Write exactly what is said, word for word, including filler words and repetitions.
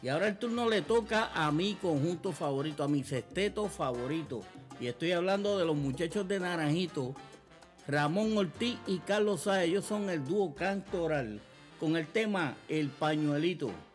Y ahora el turno le toca a mi conjunto favorito, a mi sexteto favorito. Y estoy hablando de los muchachos de Naranjito, Ramón Ortiz y Carlos Sáez. Ellos son el dúo cantoral con el tema El Pañuelito.